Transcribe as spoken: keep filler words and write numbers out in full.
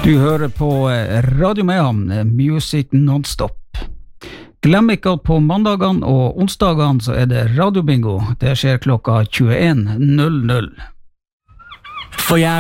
Du hører på Radio Mayhem, Music Non-Stop. Glem ikke at på mandagene og onsdagene så er det radiobingo. Det skjer klokka tjueen null null. For jeg